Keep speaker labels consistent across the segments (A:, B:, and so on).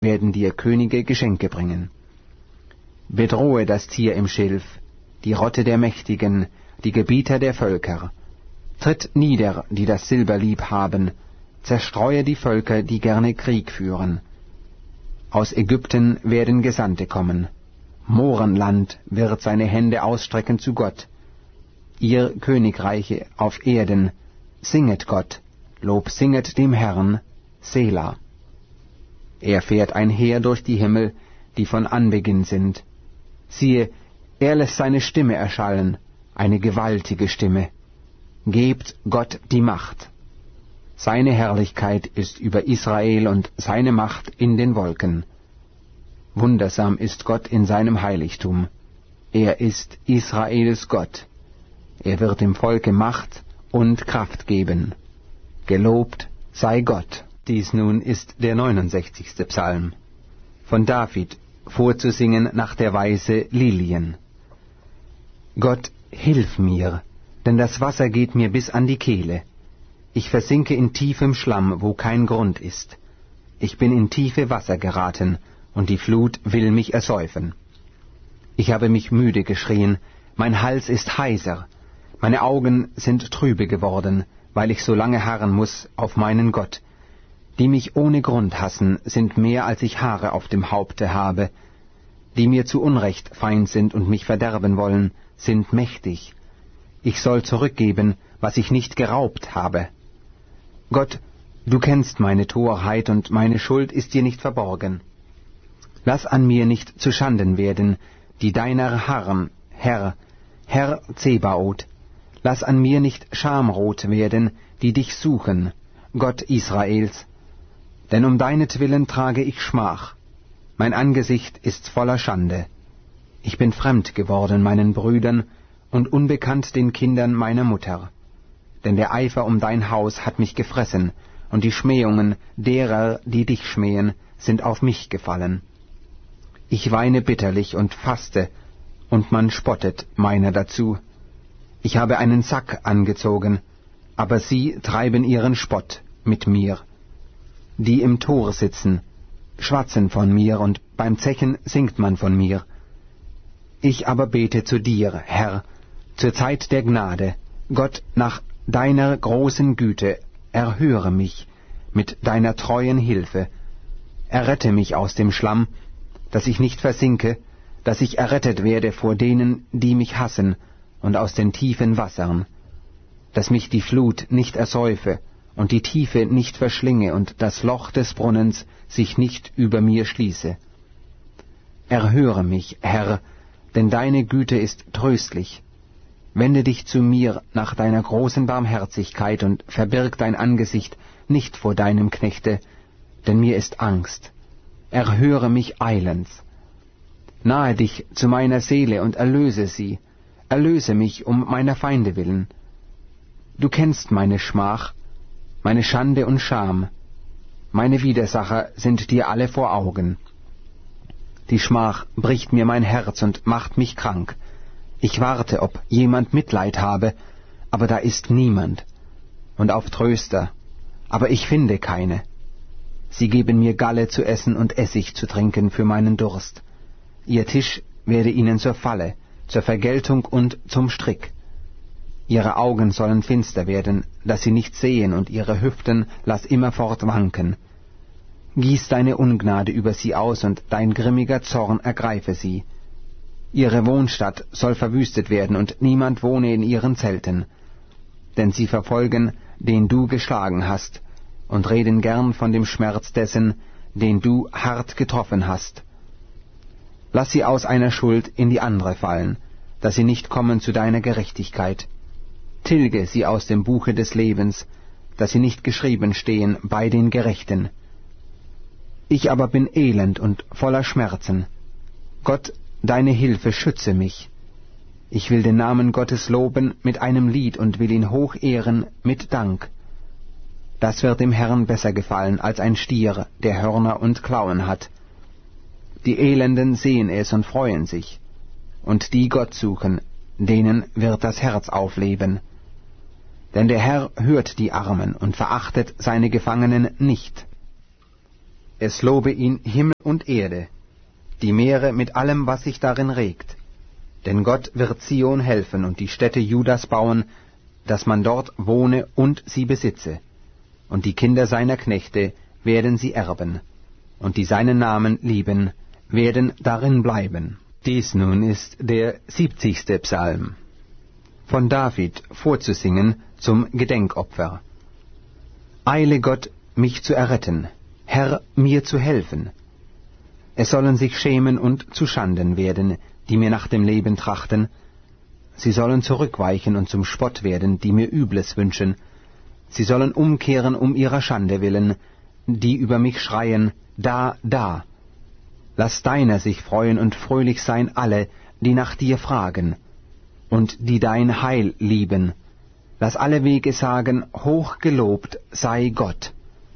A: werden dir Könige Geschenke bringen. Bedrohe das Tier im Schilf, die Rotte der Mächtigen, die Gebieter der Völker. Tritt nieder, die das Silber lieb haben, zerstreue die Völker, die gerne Krieg führen. Aus Ägypten werden Gesandte kommen. Mohrenland wird seine Hände ausstrecken zu Gott. Ihr Königreiche auf Erden, singet Gott, Lob singet dem Herrn, Sela. Er fährt einher durch die Himmel, die von Anbeginn sind. Siehe, er lässt seine Stimme erschallen, eine gewaltige Stimme. Gebt Gott die Macht. Seine Herrlichkeit ist über Israel und seine Macht in den Wolken. Wundersam ist Gott in seinem Heiligtum. Er ist Israels Gott. Er wird dem Volke Macht und Kraft geben. Gelobt sei Gott. Dies nun ist der 69. Psalm. Von David, vorzusingen nach der Weise Lilien. Gott, hilf mir, denn das Wasser geht mir bis an die Kehle. Ich versinke in tiefem Schlamm, wo kein Grund ist. Ich bin in tiefe Wasser geraten, und die Flut will mich ersäufen. Ich habe mich müde geschrien, mein Hals ist heiser, meine Augen sind trübe geworden, weil ich so lange harren muß auf meinen Gott. Die mich ohne Grund hassen, sind mehr, als ich Haare auf dem Haupte habe. Die mir zu Unrecht Feind sind und mich verderben wollen, sind mächtig. Ich soll zurückgeben, was ich nicht geraubt habe. Gott, du kennst meine Torheit, und meine Schuld ist dir nicht verborgen. Lass an mir nicht zu Schanden werden, die deiner harren, Herr Zebaoth. Lass an mir nicht schamrot werden, die dich suchen, Gott Israels. Denn um deinetwillen trage ich Schmach. Mein Angesicht ist voller Schande. Ich bin fremd geworden meinen Brüdern und unbekannt den Kindern meiner Mutter. Denn der Eifer um dein Haus hat mich gefressen, und die Schmähungen derer, die dich schmähen, sind auf mich gefallen. Ich weine bitterlich und faste, und man spottet meiner dazu. Ich habe einen Sack angezogen, aber sie treiben ihren Spott mit mir. Die im Tor sitzen, schwatzen von mir, und beim Zechen singt man von mir. Ich aber bete zu dir, Herr, zur Zeit der Gnade. Gott, nach deiner großen Güte, erhöre mich mit deiner treuen Hilfe. Errette mich aus dem Schlamm, dass ich nicht versinke, dass ich errettet werde vor denen, die mich hassen, und aus den tiefen Wassern, dass mich die Flut nicht ersäufe und die Tiefe nicht verschlinge und das Loch des Brunnens sich nicht über mir schließe. Erhöre mich, Herr, denn deine Güte ist tröstlich. Wende dich zu mir nach deiner großen Barmherzigkeit und verbirg dein Angesicht nicht vor deinem Knechte, denn mir ist Angst. Erhöre mich eilends. Nahe dich zu meiner Seele und erlöse sie. Erlöse mich um meiner Feinde willen. Du kennst meine Schmach, meine Schande und Scham. Meine Widersacher sind dir alle vor Augen. Die Schmach bricht mir mein Herz und macht mich krank. Ich warte, ob jemand Mitleid habe, aber da ist niemand. Und auf Tröster, aber ich finde keine. Sie geben mir Galle zu essen und Essig zu trinken für meinen Durst. Ihr Tisch werde ihnen zur Falle, zur Vergeltung und zum Strick. Ihre Augen sollen finster werden, dass sie nicht sehen, und ihre Hüften lass immerfort wanken. Gieß deine Ungnade über sie aus, und dein grimmiger Zorn ergreife sie. Ihre Wohnstadt soll verwüstet werden, und niemand wohne in ihren Zelten. Denn sie verfolgen, den du geschlagen hast, und reden gern von dem Schmerz dessen, den du hart getroffen hast. Lass sie aus einer Schuld in die andere fallen, dass sie nicht kommen zu deiner Gerechtigkeit. Tilge sie aus dem Buche des Lebens, dass sie nicht geschrieben stehen bei den Gerechten. Ich aber bin elend und voller Schmerzen. Gott, deine Hilfe schütze mich. Ich will den Namen Gottes loben mit einem Lied und will ihn hoch ehren mit Dank. Das wird dem Herrn besser gefallen als ein Stier, der Hörner und Klauen hat. Die Elenden sehen es und freuen sich, und die Gott suchen, denen wird das Herz aufleben. Denn der Herr hört die Armen und verachtet seine Gefangenen nicht. Es lobe ihn Himmel und Erde, die Meere mit allem, was sich darin regt. Denn Gott wird Zion helfen und die Städte Judas bauen, dass man dort wohne und sie besitze. Und die Kinder seiner Knechte werden sie erben, und die seinen Namen lieben, werden darin bleiben. Dies nun ist der 70. Psalm, von David vorzusingen zum Gedenkopfer. Eile Gott, mich zu erretten, Herr, mir zu helfen. Es sollen sich schämen und zuschanden werden, die mir nach dem Leben trachten. Sie sollen zurückweichen und zum Spott werden, die mir Übles wünschen. Sie sollen umkehren um ihrer Schande willen, die über mich schreien, da, da. Lass deiner sich freuen und fröhlich sein alle, die nach dir fragen, und die dein Heil lieben. Lass alle Wege sagen, hoch gelobt sei Gott.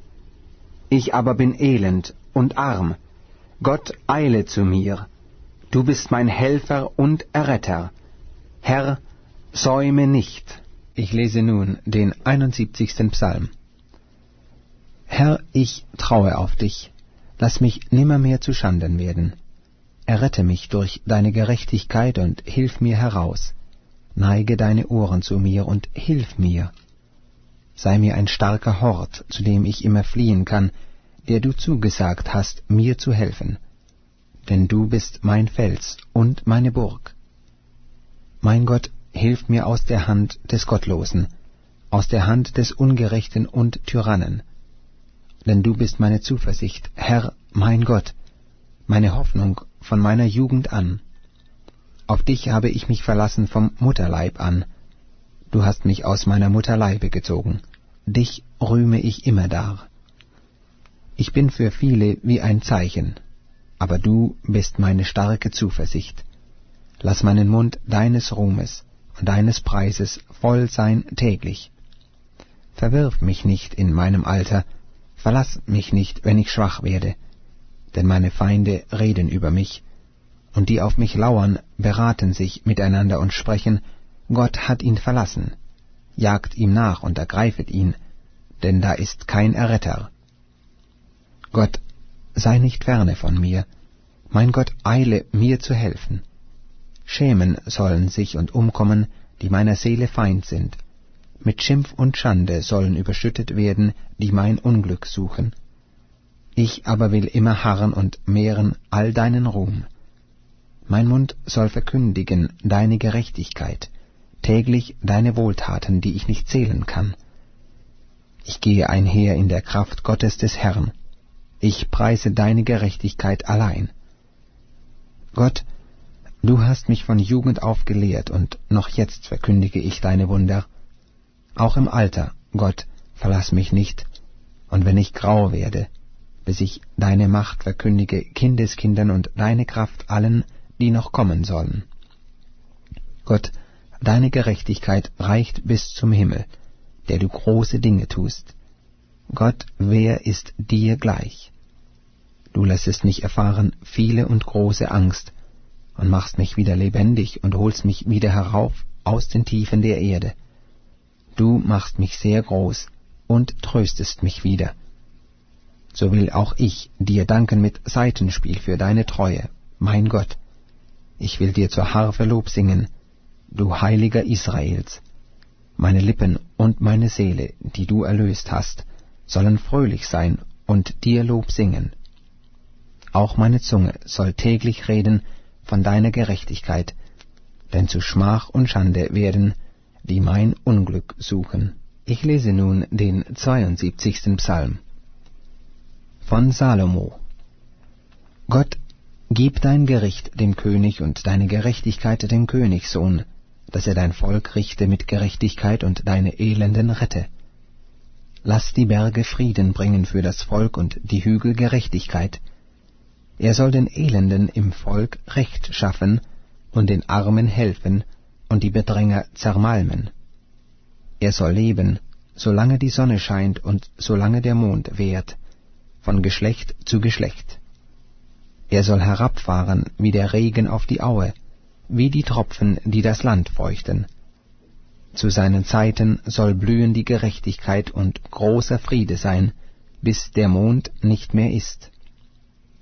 A: Ich aber bin elend und arm. Gott, eile zu mir. Du bist mein Helfer und Erretter. Herr, säume nicht. Ich lese nun den 71. Psalm. Herr, ich traue auf dich. Lass mich nimmermehr zu Schanden werden. Errette mich durch deine Gerechtigkeit und hilf mir heraus. Neige deine Ohren zu mir und hilf mir. Sei mir ein starker Hort, zu dem ich immer fliehen kann, der du zugesagt hast, mir zu helfen. Denn du bist mein Fels und meine Burg. Mein Gott, hilf mir aus der Hand des Gottlosen, aus der Hand des Ungerechten und Tyrannen. Denn du bist meine Zuversicht, Herr, mein Gott, meine Hoffnung von meiner Jugend an. Auf dich habe ich mich verlassen vom Mutterleib an. Du hast mich aus meiner Mutterleibe gezogen. Dich rühme ich immerdar. Ich bin für viele wie ein Zeichen, aber du bist meine starke Zuversicht. Lass meinen Mund deines Ruhmes und deines Preises voll sein täglich. Verwirf mich nicht in meinem Alter, verlass mich nicht, wenn ich schwach werde, denn meine Feinde reden über mich, und die auf mich lauern, beraten sich miteinander und sprechen, Gott hat ihn verlassen. Jagt ihm nach und ergreifet ihn, denn da ist kein Erretter. Gott, sei nicht ferne von mir, mein Gott, eile mir zu helfen. Schämen sollen sich und umkommen, die meiner Seele Feind sind. Mit Schimpf und Schande sollen überschüttet werden, die mein Unglück suchen. Ich aber will immer harren und mehren all deinen Ruhm. Mein Mund soll verkündigen deine Gerechtigkeit, täglich deine Wohltaten, die ich nicht zählen kann. Ich gehe einher in der Kraft Gottes des Herrn. Ich preise deine Gerechtigkeit allein. Gott, du hast mich von Jugend auf gelehrt, und noch jetzt verkündige ich deine Wunder. Auch im Alter, Gott, verlass mich nicht, und wenn ich grau werde, bis ich deine Macht verkündige Kindeskindern und deine Kraft allen, die noch kommen sollen. Gott, deine Gerechtigkeit reicht bis zum Himmel, der du große Dinge tust. Gott, wer ist dir gleich? Du lässest mich erfahren viele und große Angst und machst mich wieder lebendig und holst mich wieder herauf aus den Tiefen der Erde. Du machst mich sehr groß und tröstest mich wieder. So will auch ich dir danken mit Saitenspiel für deine Treue, mein Gott. Ich will dir zur Harfe Lob singen, du Heiliger Israels. Meine Lippen und meine Seele, die du erlöst hast, sollen fröhlich sein und dir Lob singen. Auch meine Zunge soll täglich reden von deiner Gerechtigkeit, denn zu Schmach und Schande werden, die mein Unglück suchen. Ich lese nun den 72. Psalm. Von Salomo. Gott, gib dein Gericht dem König und deine Gerechtigkeit dem Königssohn, dass er dein Volk richte mit Gerechtigkeit und deine Elenden rette. Lass die Berge Frieden bringen für das Volk und die Hügel Gerechtigkeit. Er soll den Elenden im Volk Recht schaffen und den Armen helfen und die Bedränger zermalmen. Er soll leben, solange die Sonne scheint und solange der Mond währt, von Geschlecht zu Geschlecht. Er soll herabfahren wie der Regen auf die Aue, wie die Tropfen, die das Land feuchten. Zu seinen Zeiten soll blühen die Gerechtigkeit und großer Friede sein, bis der Mond nicht mehr ist.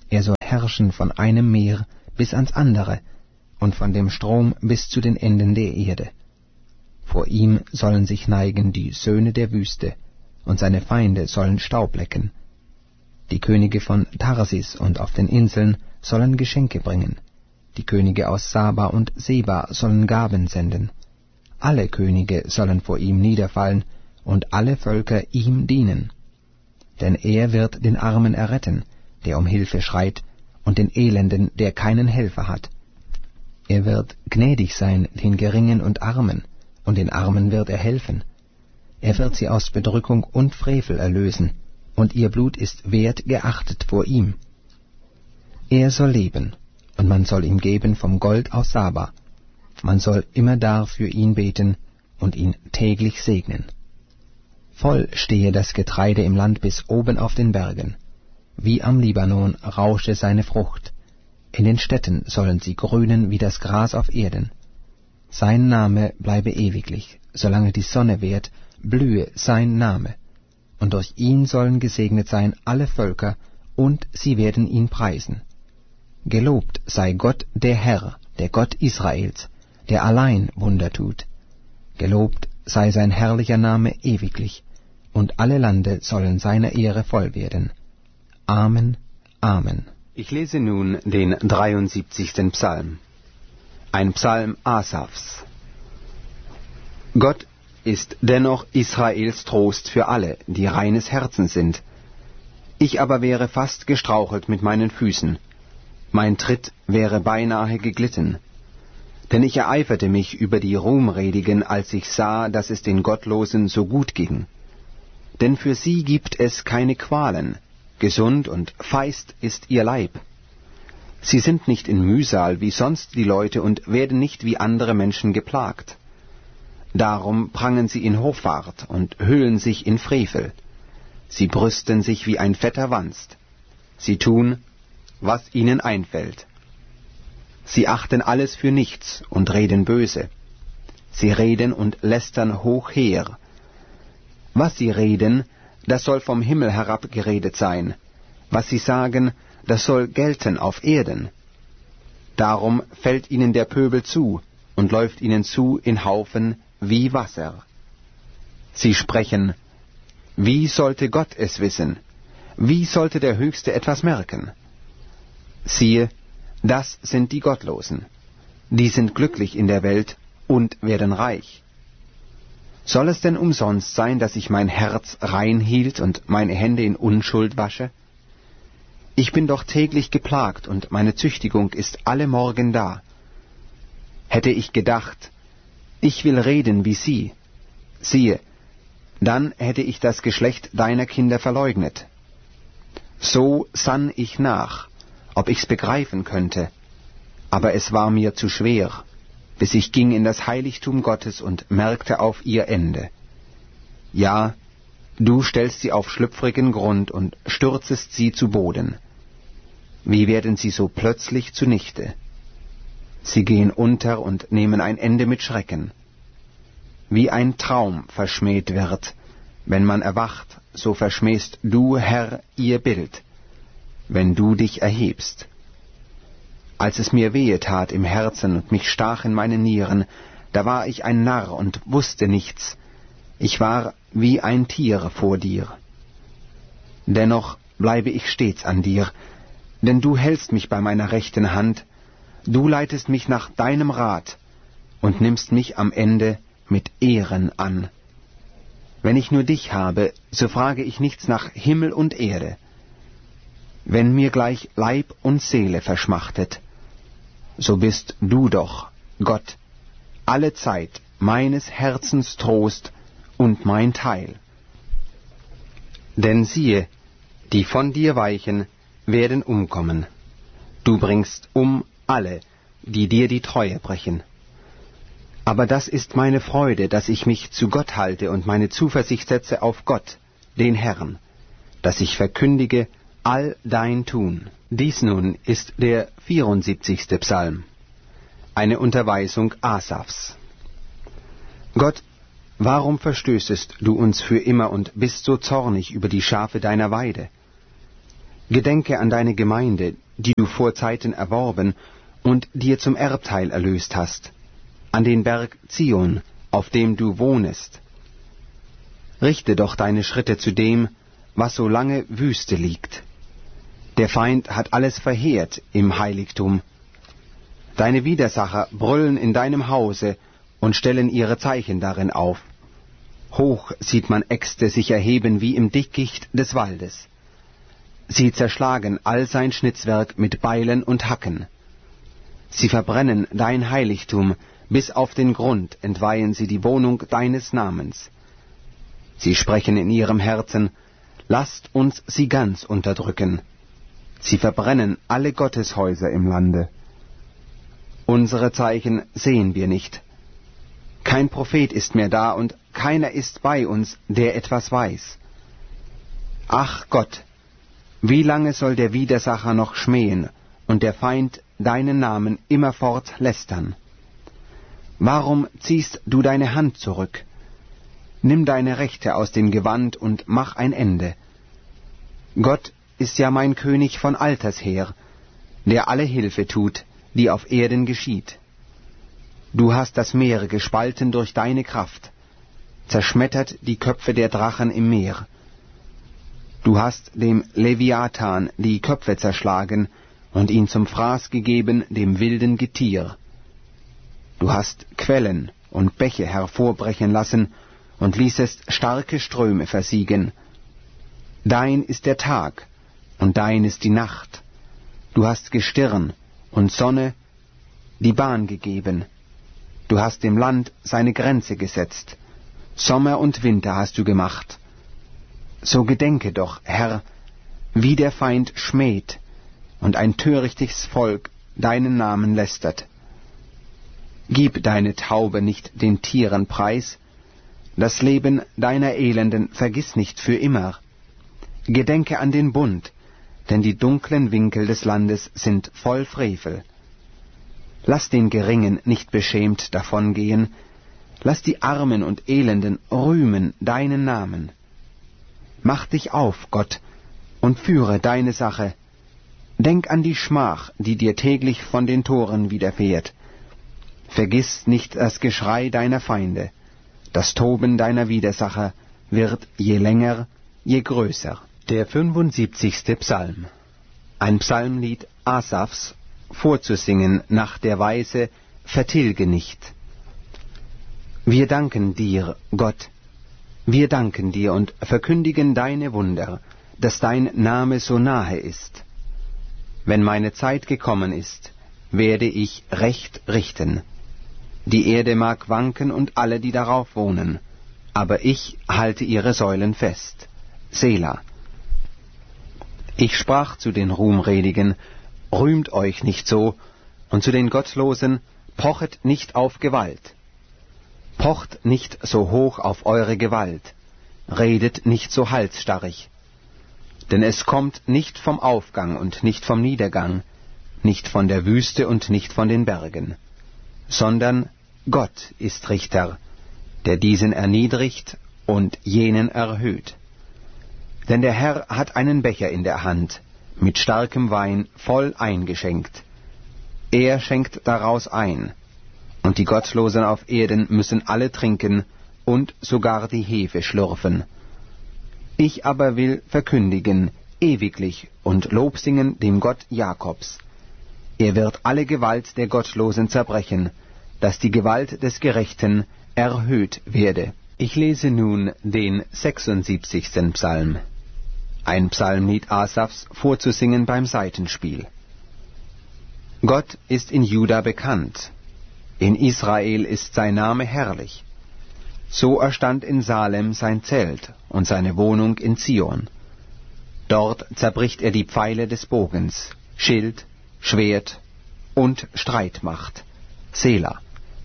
A: Er soll herrschen von einem Meer bis ans andere und von dem Strom bis zu den Enden der Erde. Vor ihm sollen sich neigen die Söhne der Wüste, und seine Feinde sollen Staub lecken. Die Könige von Tarsis und auf den Inseln sollen Geschenke bringen. Die Könige aus Saba und Seba sollen Gaben senden. Alle Könige sollen vor ihm niederfallen, und alle Völker ihm dienen. Denn er wird den Armen erretten, der um Hilfe schreit, und den Elenden, der keinen Helfer hat. Er wird gnädig sein den Geringen und Armen, und den Armen wird er helfen. Er wird sie aus Bedrückung und Frevel erlösen, und ihr Blut ist wert geachtet vor ihm. Er soll leben, und man soll ihm geben vom Gold aus Saba. Man soll immerdar für ihn beten und ihn täglich segnen. Voll stehe das Getreide im Land bis oben auf den Bergen. Wie am Libanon rausche seine Frucht. In den Städten sollen sie grünen wie das Gras auf Erden. Sein Name bleibe ewiglich, solange die Sonne währt, blühe sein Name. Und durch ihn sollen gesegnet sein alle Völker, und sie werden ihn preisen. Gelobt sei Gott der Herr, der Gott Israels, der allein Wunder tut. Gelobt sei sein herrlicher Name ewiglich, und alle Lande sollen seiner Ehre voll werden. Amen, Amen.
B: Ich lese nun den 73. Psalm. Ein Psalm Asafs. Gott ist dennoch Israels Trost für alle, die reines Herzens sind. Ich aber wäre fast gestrauchelt mit meinen Füßen. Mein Tritt wäre beinahe geglitten. Denn ich ereiferte mich über die Ruhmredigen, als ich sah, dass es den Gottlosen so gut ging. Denn für sie gibt es keine Qualen, gesund und feist ist ihr Leib. Sie sind nicht in Mühsal wie sonst die Leute und werden nicht wie andere Menschen geplagt. Darum prangen sie in Hoffart und hüllen sich in Frevel. Sie brüsten sich wie ein fetter Wanst. Sie tun, was ihnen einfällt. Sie achten alles für nichts und reden böse. Sie reden und lästern hochher. Was sie reden, das soll vom Himmel herab geredet sein. Was sie sagen, das soll gelten auf Erden. Darum fällt ihnen der Pöbel zu und läuft ihnen zu in Haufen wie Wasser. Sie sprechen, wie sollte Gott es wissen? Wie sollte der Höchste etwas merken? Siehe, das sind die Gottlosen. Die sind glücklich in der Welt und werden reich. Soll es denn umsonst sein, dass ich mein Herz rein hielt und meine Hände in Unschuld wasche? Ich bin doch täglich geplagt, und meine Züchtigung ist alle Morgen da. Hätte ich gedacht, ich will reden wie sie, siehe, dann hätte ich das Geschlecht deiner Kinder verleugnet. So sann ich nach, ob ich's begreifen könnte, aber es war mir zu schwer, bis ich ging in das Heiligtum Gottes und merkte auf ihr Ende. Ja, du stellst sie auf schlüpfrigen Grund und stürzest sie zu Boden. Wie werden sie so plötzlich zunichte? Sie gehen unter und nehmen ein Ende mit Schrecken. Wie ein Traum verschmäht wird, wenn man erwacht, so verschmähst du, Herr, ihr Bild, wenn du dich erhebst. Als es mir wehe tat im Herzen und mich stach in meine Nieren, da war ich ein Narr und wusste nichts. Ich war wie ein Tier vor dir. Dennoch bleibe ich stets an dir, denn du hältst mich bei meiner rechten Hand, du leitest mich nach deinem Rat und nimmst mich am Ende mit Ehren an. Wenn ich nur dich habe, so frage ich nichts nach Himmel und Erde. Wenn mir gleich Leib und Seele verschmachtet, so bist du doch, Gott, alle Zeit meines Herzens Trost und mein Teil. Denn siehe, die von dir weichen, werden umkommen. Du bringst um alle, die dir die Treue brechen. Aber das ist meine Freude, dass ich mich zu Gott halte und meine Zuversicht setze auf Gott, den Herrn, dass ich verkündige all dein Tun. Dies nun ist der 74. Psalm, eine Unterweisung Asafs. Gott, warum verstößest du uns für immer und bist so zornig über die Schafe deiner Weide? Gedenke an deine Gemeinde, die du vor Zeiten erworben und dir zum Erbteil erlöst hast, an den Berg Zion, auf dem du wohnest. Richte doch deine Schritte zu dem, was so lange Wüste liegt. Der Feind hat alles verheert im Heiligtum. Deine Widersacher brüllen in deinem Hause und stellen ihre Zeichen darin auf. Hoch sieht man Äxte sich erheben wie im Dickicht des Waldes. Sie zerschlagen all sein Schnitzwerk mit Beilen und Hacken. Sie verbrennen dein Heiligtum, bis auf den Grund entweihen sie die Wohnung deines Namens. Sie sprechen in ihrem Herzen, lasst uns sie ganz unterdrücken. Sie verbrennen alle Gotteshäuser im Lande. Unsere Zeichen sehen wir nicht. Kein Prophet ist mehr da und keiner ist bei uns, der etwas weiß. Ach Gott, wie lange soll der Widersacher noch schmähen und der Feind deinen Namen immerfort lästern? Warum ziehst du deine Hand zurück? Nimm deine Rechte aus dem Gewand und mach ein Ende. Gott ist ja mein König von alters her, der alle Hilfe tut, die auf Erden geschieht. Du hast das Meer gespalten durch deine Kraft, zerschmettert die Köpfe der Drachen im Meer. Du hast dem Leviathan die Köpfe zerschlagen und ihn zum Fraß gegeben dem wilden Getier. Du hast Quellen und Bäche hervorbrechen lassen und ließest starke Ströme versiegen. Dein ist der Tag und dein ist die Nacht. Du hast Gestirn und Sonne die Bahn gegeben. Du hast dem Land seine Grenze gesetzt. Sommer und Winter hast du gemacht. So gedenke doch, Herr, wie der Feind schmäht und ein törichtes Volk deinen Namen lästert. Gib deine Taube nicht den Tieren preis, das Leben deiner Elenden vergiss nicht für immer. Gedenke an den Bund, denn die dunklen Winkel des Landes sind voll Frevel. Lass den Geringen nicht beschämt davongehen, lass die Armen und Elenden rühmen deinen Namen. Mach dich auf, Gott, und führe deine Sache. Denk an die Schmach, die dir täglich von den Toren widerfährt. Vergiss nicht das Geschrei deiner Feinde. Das Toben deiner Widersacher wird je länger, je größer. Der 75. Psalm. Ein Psalmlied Asafs, vorzusingen nach der Weise, vertilge nicht. Wir danken dir, Gott, wir danken dir und verkündigen deine Wunder, dass dein Name so nahe ist. Wenn meine Zeit gekommen ist, werde ich Recht richten. Die Erde mag wanken und alle, die darauf wohnen, aber ich halte ihre Säulen fest. Sela. Ich sprach zu den Ruhmredigen, rühmt euch nicht so, und zu den Gottlosen, pochet nicht auf Gewalt. Pocht nicht so hoch auf eure Gewalt, redet nicht so halsstarrig. Denn es kommt nicht vom Aufgang und nicht vom Niedergang, nicht von der Wüste und nicht von den Bergen, sondern Gott ist Richter, der diesen erniedrigt und jenen erhöht. Denn der Herr hat einen Becher in der Hand, mit starkem Wein voll eingeschenkt. Er schenkt daraus ein, und die Gottlosen auf Erden müssen alle trinken und sogar die Hefe schlürfen. Ich aber will verkündigen, ewiglich und Lob singen dem Gott Jakobs. Er wird alle Gewalt der Gottlosen zerbrechen, dass die Gewalt des Gerechten erhöht werde. Ich lese nun den 76. Psalm. Ein Psalmlied Asafs, vorzusingen beim Saitenspiel. Gott ist in Juda bekannt, in Israel ist sein Name herrlich. So erstand in Salem sein Zelt und seine Wohnung in Zion. Dort zerbricht er die Pfeile des Bogens, Schild, Schwert und Streitmacht. Sela.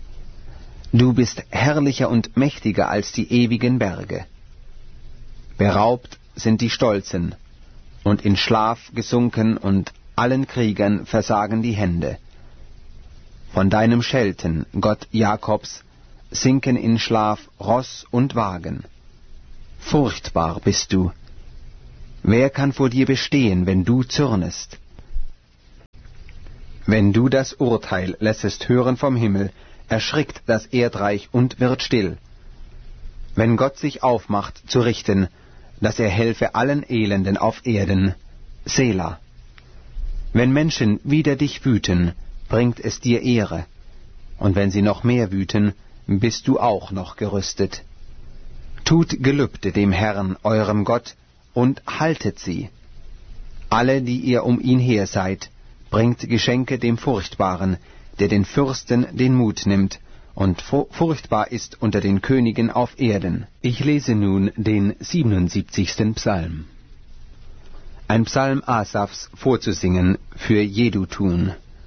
B: Du bist herrlicher und mächtiger als die ewigen Berge. Beraubt sind die Stolzen und in Schlaf gesunken und allen Kriegern versagen die Hände. Von deinem Schelten, Gott Jakobs, sinken in Schlaf Ross und Wagen. Furchtbar bist du.
A: Wer kann vor dir bestehen, wenn du zürnest? Wenn du das Urteil lässest hören vom Himmel, erschrickt das Erdreich und wird still. Wenn Gott sich aufmacht zu richten, dass er helfe allen Elenden auf Erden, Sela. Wenn Menschen wider dich wüten, bringt es dir Ehre, und wenn sie noch mehr wüten, bist du auch noch gerüstet. Tut Gelübde dem Herrn, eurem Gott, und haltet sie. Alle, die ihr um ihn her seid, bringt Geschenke dem Furchtbaren, der den Fürsten den Mut nimmt und furchtbar ist unter den Königen auf Erden. Ich lese nun den 77. Psalm. Ein Psalm Asafs vorzusingen für Jedutun.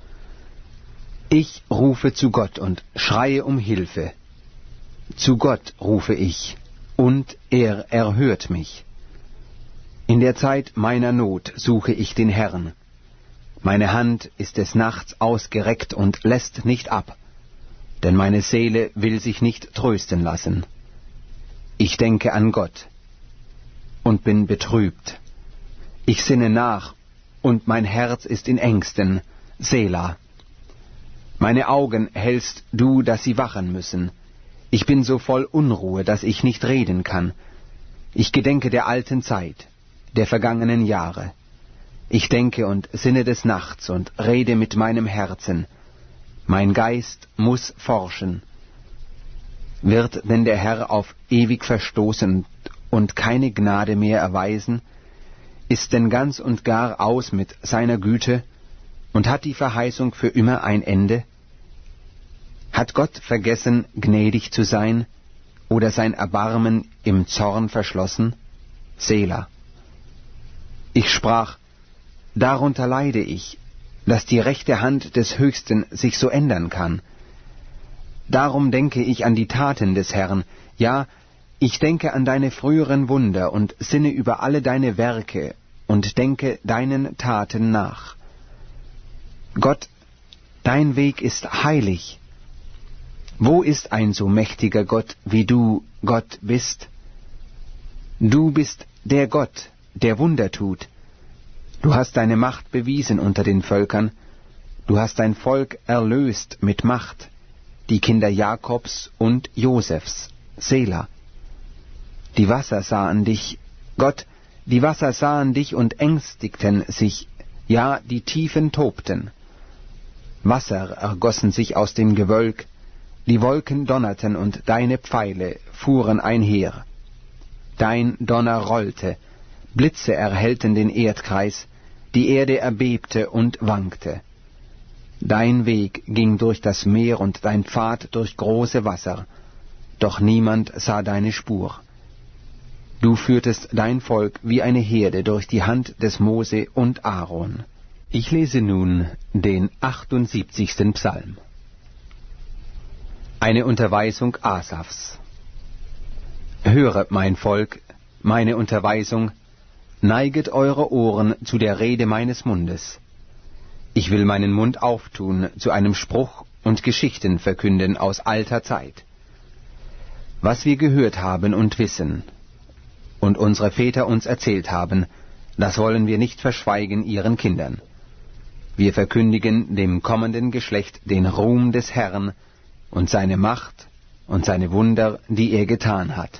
A: Ich rufe zu Gott und schreie um Hilfe. Zu Gott rufe ich, und er erhört mich. In der Zeit meiner Not suche ich den Herrn. Meine Hand ist des Nachts ausgereckt und lässt nicht ab, denn meine Seele will sich nicht trösten lassen. Ich denke an Gott und bin betrübt. Ich sinne nach, und mein Herz ist in Ängsten, Sela. Meine Augen hältst du, dass sie wachen müssen. Ich bin so voll Unruhe, dass ich nicht reden kann. Ich gedenke der alten Zeit, der vergangenen Jahre. Ich denke und sinne des Nachts und rede mit meinem Herzen. Mein Geist muss forschen. Wird denn der Herr auf ewig verstoßen und keine Gnade mehr erweisen? Ist denn ganz und gar aus mit seiner Güte und hat die Verheißung für immer ein Ende? Hat Gott vergessen, gnädig zu sein, oder sein Erbarmen im Zorn verschlossen? Sela. Ich sprach, darunter leide ich, dass die rechte Hand des Höchsten sich so ändern kann. Darum denke ich an die Taten des Herrn, ja, ich denke an deine früheren Wunder und sinne über alle deine Werke und denke deinen Taten nach. Gott, dein Weg ist heilig. Wo ist ein so mächtiger Gott, wie du, Gott, bist? Du bist der Gott, der Wunder tut. Du hast deine Macht bewiesen unter den Völkern. Du hast dein Volk erlöst mit Macht, die Kinder Jakobs und Josefs, Sela. Die Wasser sahen dich, Gott, die Wasser sahen dich und ängstigten sich, ja, die Tiefen tobten. Wasser ergossen sich aus dem Gewölk, die Wolken donnerten und deine Pfeile fuhren einher. Dein Donner rollte, Blitze erhellten den Erdkreis, die Erde erbebte und wankte. Dein Weg ging durch das Meer und dein Pfad durch große Wasser, doch niemand sah deine Spur. Du führtest dein Volk wie eine Herde durch die Hand des Mose und Aaron. Ich lese nun den 78. Psalm. Eine Unterweisung Asafs. Höret, mein Volk, meine Unterweisung, neiget eure Ohren zu der Rede meines Mundes. Ich will meinen Mund auftun zu einem Spruch und Geschichten verkünden aus alter Zeit. Was wir gehört haben und wissen, und unsere Väter uns erzählt haben, das wollen wir nicht verschweigen ihren Kindern. Wir verkündigen dem kommenden Geschlecht den Ruhm des Herrn und seine Macht und seine Wunder, die er getan hat.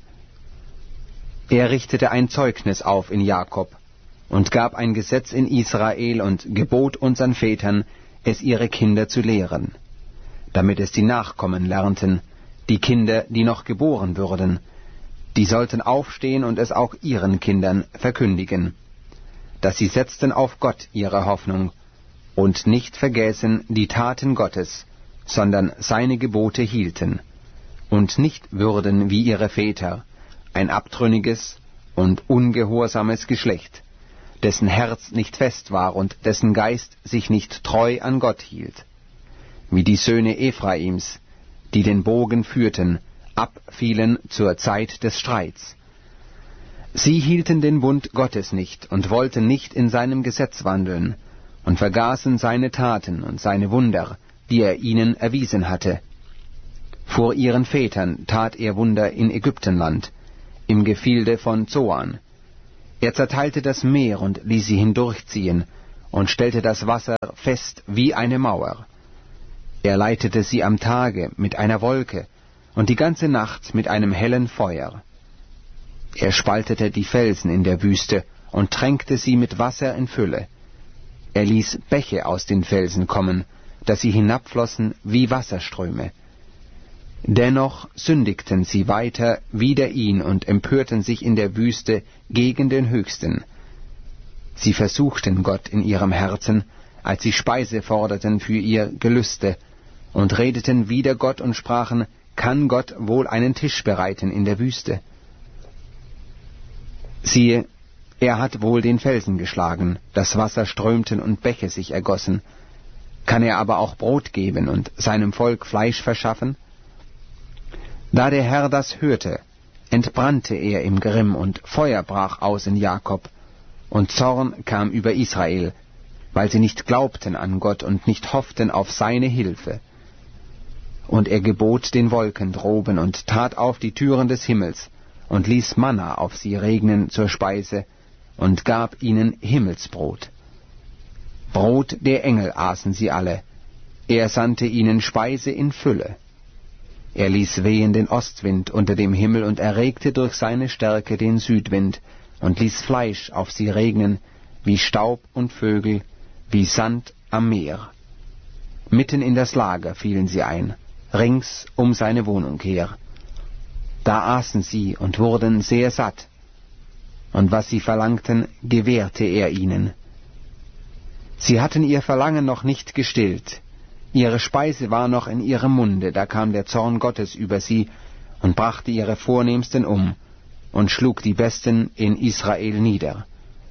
A: Er richtete ein Zeugnis auf in Jakob und gab ein Gesetz in Israel und gebot unseren Vätern, es ihre Kinder zu lehren, damit es die Nachkommen lernten, die Kinder, die noch geboren würden, die sollten aufstehen und es auch ihren Kindern verkündigen, dass sie setzten auf Gott ihre Hoffnung und nicht vergäßen die Taten Gottes, sondern seine Gebote hielten und nicht würden wie ihre Väter, ein abtrünniges und ungehorsames Geschlecht, dessen Herz nicht fest war und dessen Geist sich nicht treu an Gott hielt, wie die Söhne Ephraims, die den Bogen führten, abfielen zur Zeit des Streits. Sie hielten den Bund Gottes nicht und wollten nicht in seinem Gesetz wandeln und vergaßen seine Taten und seine Wunder, die er ihnen erwiesen hatte. Vor ihren Vätern tat er Wunder in Ägyptenland, im Gefilde von Zoan. Er zerteilte das Meer und ließ sie hindurchziehen und stellte das Wasser fest wie eine Mauer. Er leitete sie am Tage mit einer Wolke und die ganze Nacht mit einem hellen Feuer. Er spaltete die Felsen in der Wüste und tränkte sie mit Wasser in Fülle. Er ließ Bäche aus den Felsen kommen, dass sie hinabflossen wie Wasserströme. Dennoch sündigten sie weiter wider ihn und empörten sich in der Wüste gegen den Höchsten. Sie versuchten Gott in ihrem Herzen, als sie Speise forderten für ihr Gelüste, und redeten wider Gott und sprachen, kann Gott wohl einen Tisch bereiten in der Wüste? Siehe, er hat wohl den Felsen geschlagen, das Wasser strömten und Bäche sich ergossen. Kann er aber auch Brot geben und seinem Volk Fleisch verschaffen? Da der Herr das hörte, entbrannte er im Grimm und Feuer brach aus in Jakob, und Zorn kam über Israel, weil sie nicht glaubten an Gott und nicht hofften auf seine Hilfe. Und er gebot den Wolken droben und tat auf die Türen des Himmels und ließ Manna auf sie regnen zur Speise und gab ihnen Himmelsbrot. Brot der Engel aßen sie alle, er sandte ihnen Speise in Fülle. Er ließ wehen den Ostwind unter dem Himmel und erregte durch seine Stärke den Südwind und ließ Fleisch auf sie regnen, wie Staub und Vögel, wie Sand am Meer. Mitten in das Lager fielen sie ein, rings um seine Wohnung her. Da aßen sie und wurden sehr satt, und was sie verlangten, gewährte er ihnen. Sie hatten ihr Verlangen noch nicht gestillt, ihre Speise war noch in ihrem Munde, da kam der Zorn Gottes über sie und brachte ihre Vornehmsten um und schlug die Besten in Israel nieder.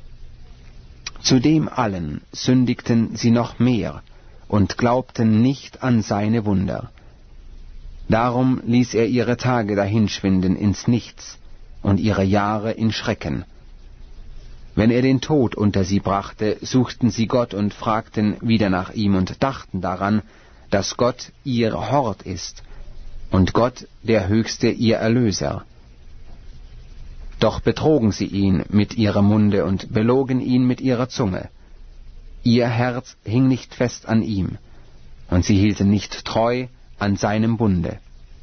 A: Zudem allen sündigten sie noch mehr und glaubten nicht an seine Wunder. Darum ließ er ihre Tage dahinschwinden ins Nichts und ihre Jahre in Schrecken. Wenn er den Tod unter sie brachte, suchten sie Gott und fragten wieder nach ihm und dachten daran, dass Gott ihr Hort ist und Gott der Höchste ihr Erlöser. Doch betrogen sie ihn mit ihrem Munde und belogen ihn mit ihrer Zunge. Ihr Herz hing nicht fest an ihm, und sie hielten nicht treu an seinem Bunde.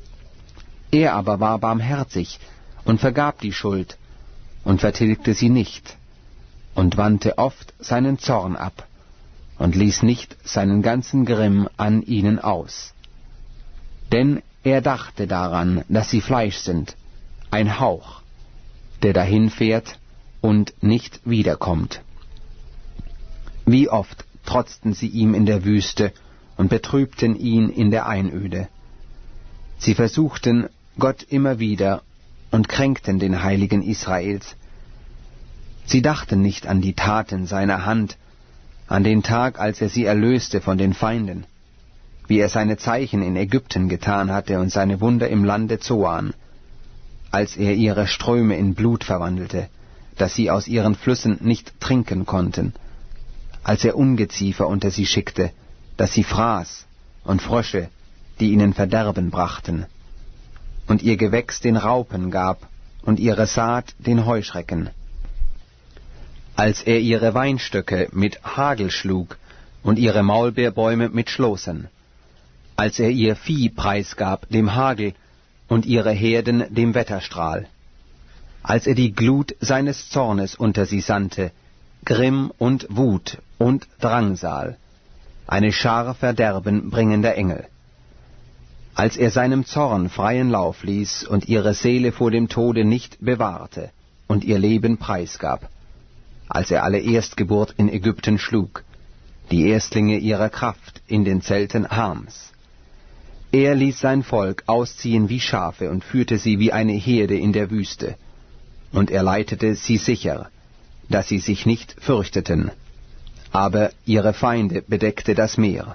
A: Er aber war barmherzig und vergab die Schuld und vertilgte sie nicht und wandte oft seinen Zorn ab und ließ nicht seinen ganzen Grimm an ihnen aus. Denn er dachte daran, dass sie Fleisch sind, ein Hauch, der dahinfährt und nicht wiederkommt. Wie oft trotzten sie ihm in der Wüste und betrübten ihn in der Einöde. Sie versuchten Gott immer wieder und kränkten den Heiligen Israels. Sie dachten nicht an die Taten seiner Hand, an den Tag, als er sie erlöste von den Feinden, wie er seine Zeichen in Ägypten getan hatte und seine Wunder im Lande Zoan, als er ihre Ströme in Blut verwandelte, dass sie aus ihren Flüssen nicht trinken konnten, als er Ungeziefer unter sie schickte, dass sie fraß, und Frösche, die ihnen Verderben brachten, und ihr Gewächs den Raupen gab und ihre Saat den Heuschrecken, als er ihre Weinstöcke mit Hagel schlug und ihre Maulbeerbäume mit Schloßen, als er ihr Vieh preisgab dem Hagel und ihre Herden dem Wetterstrahl, als er die Glut seines Zornes unter sie sandte, Grimm und Wut und Drangsal, eine Schar verderbenbringender Engel, als er seinem Zorn freien Lauf ließ und ihre Seele vor dem Tode nicht bewahrte und ihr Leben preisgab, als er alle Erstgeburt in Ägypten schlug, die Erstlinge ihrer Kraft in den Zelten Hams. Er ließ sein Volk ausziehen wie Schafe und führte sie wie eine Herde in der Wüste, und er leitete sie sicher, dass sie sich nicht fürchteten, aber ihre Feinde bedeckte das Meer.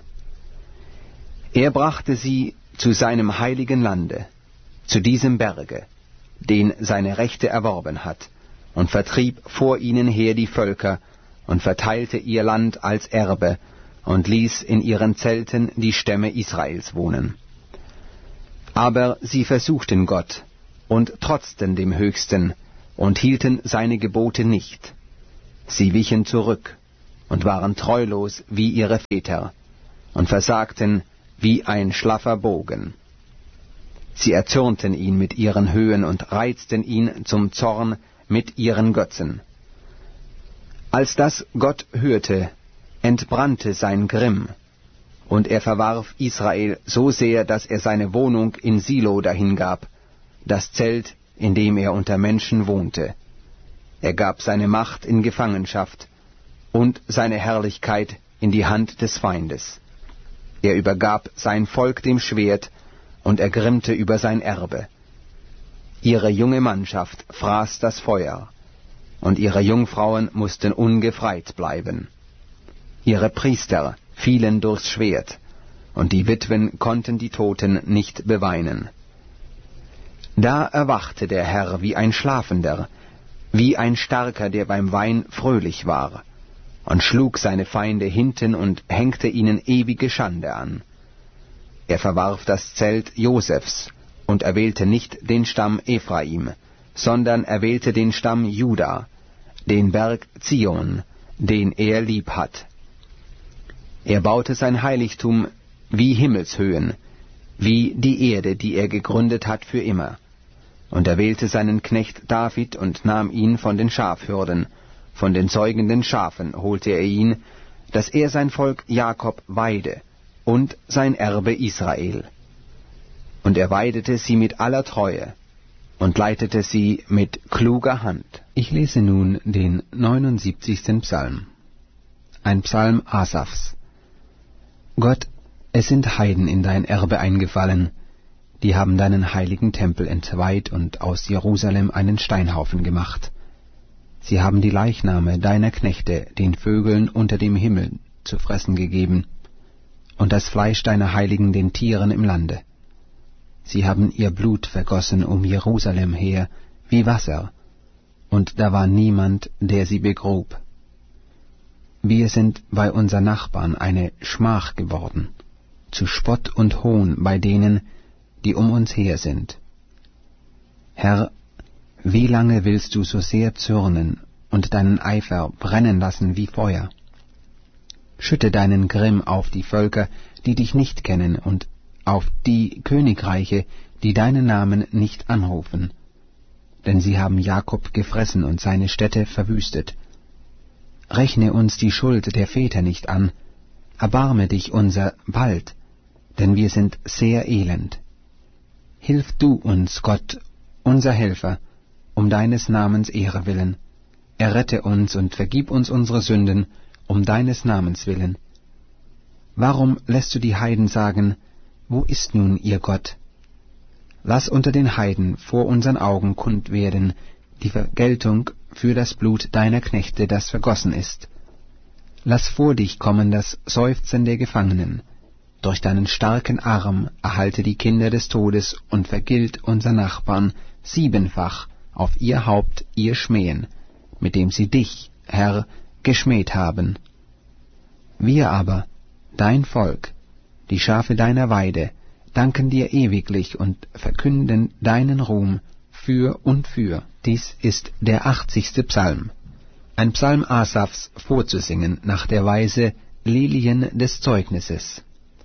A: Er brachte sie zu seinem heiligen Lande, zu diesem Berge, den seine Rechte erworben hat, und vertrieb vor ihnen her die Völker und verteilte ihr Land als Erbe und ließ in ihren Zelten die Stämme Israels wohnen. Aber sie versuchten Gott und trotzten dem Höchsten,
B: und hielten seine Gebote nicht. Sie wichen zurück und waren treulos wie ihre Väter und versagten wie ein schlaffer Bogen. Sie erzürnten ihn mit ihren Höhen und reizten ihn zum Zorn mit ihren Götzen. Als das Gott hörte, entbrannte sein Grimm, und er verwarf Israel so sehr, dass er seine Wohnung in Silo dahingab, das Zelt, in dem er unter Menschen wohnte. Er gab seine Macht in Gefangenschaft und seine Herrlichkeit in die Hand des Feindes. Er übergab sein Volk dem Schwert und ergrimmte über sein Erbe. Ihre junge Mannschaft fraß das Feuer, und ihre Jungfrauen mussten ungefreit bleiben. Ihre Priester fielen durchs Schwert, und die Witwen konnten die Toten nicht beweinen. Da erwachte der Herr wie ein Schlafender, wie ein Starker, der beim Wein fröhlich war, und schlug seine Feinde hinten und hängte ihnen ewige Schande an. Er verwarf das Zelt Josefs und erwählte nicht den Stamm Ephraim, sondern erwählte den Stamm Juda, den Berg Zion, den er lieb hat. Er baute sein Heiligtum wie Himmelshöhen, wie die Erde, die er gegründet hat für immer. Und er wählte seinen Knecht David und nahm ihn von den Schafhürden, von den zeugenden Schafen holte er ihn, dass er sein Volk Jakob weide und sein Erbe Israel. Und er weidete sie mit aller Treue und leitete sie mit kluger Hand.
A: Ich lese nun den 79. Psalm. Ein Psalm Asafs. Gott, es sind Heiden in dein Erbe eingefallen, die haben deinen heiligen Tempel entweiht und aus Jerusalem einen Steinhaufen gemacht. Sie haben die Leichname deiner Knechte den Vögeln unter dem Himmel zu fressen gegeben, und das Fleisch deiner Heiligen den Tieren im Lande. Sie haben ihr Blut vergossen um Jerusalem her, wie Wasser, und da war niemand, der sie begrub. Wir sind bei unseren Nachbarn eine Schmach geworden, zu Spott und Hohn bei denen, die um uns her sind. Herr, wie lange willst du so sehr zürnen und deinen Eifer brennen lassen wie Feuer? Schütte deinen Grimm auf die Völker, die dich nicht kennen, und auf die Königreiche, die deinen Namen nicht anrufen. Denn sie haben Jakob gefressen und seine Städte verwüstet. Rechne uns die Schuld der Väter nicht an, erbarme dich unser bald, denn wir sind sehr elend. Hilf du uns, Gott, unser Helfer, um deines Namens Ehre willen. Errette uns und vergib uns unsere Sünden, um deines Namens willen. Warum lässt du die Heiden sagen, wo ist nun ihr Gott? Lass unter den Heiden vor unseren Augen kund werden die Vergeltung für das Blut deiner Knechte, das vergossen ist. Lass vor dich kommen das Seufzen der Gefangenen. Durch deinen starken Arm erhalte die Kinder des Todes und vergilt unser Nachbarn siebenfach auf ihr Haupt ihr Schmähen, mit dem sie dich, Herr, geschmäht haben. Wir aber, dein Volk, die Schafe deiner Weide, danken dir ewiglich und verkünden deinen Ruhm für und für. Dies ist der 80. Psalm. Ein Psalm Asafs vorzusingen nach der Weise Lilien des Zeugnisses.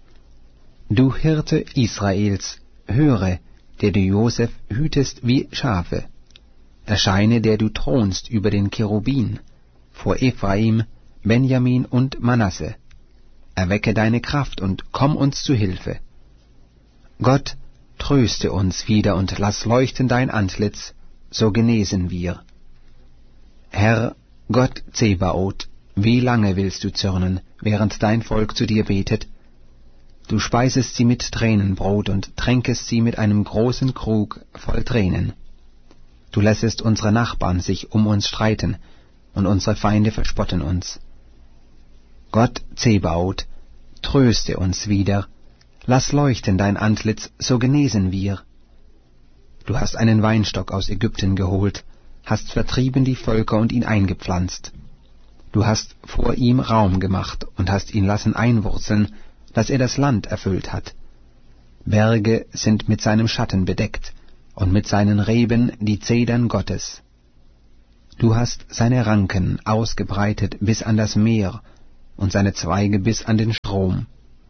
A: Du Hirte Israels, höre, der du Joseph hütest wie Schafe. Erscheine, der du thronst über den Cherubin, vor Ephraim, Benjamin und Manasse. Erwecke deine Kraft und komm uns zu Hilfe. Gott, tröste uns wieder und lass leuchten dein Antlitz, so genesen wir. Herr, Gott Zebaoth, wie lange willst du zürnen, während dein Volk zu dir betet? Du speisest sie mit Tränenbrot und tränkest sie mit einem großen Krug voll Tränen. Du lässest unsere Nachbarn sich um uns streiten, und unsere Feinde verspotten uns. Gott Zebaoth, tröste uns wieder, lass leuchten dein Antlitz, so genesen wir. Du hast einen Weinstock aus Ägypten geholt, hast vertrieben die Völker und ihn eingepflanzt. Du hast vor ihm Raum gemacht und hast ihn lassen einwurzeln, dass er das Land erfüllt hat. Berge sind mit seinem Schatten bedeckt, und mit seinen Reben die Zedern Gottes. Du hast seine Ranken ausgebreitet bis an das Meer und seine Zweige bis an den Strom.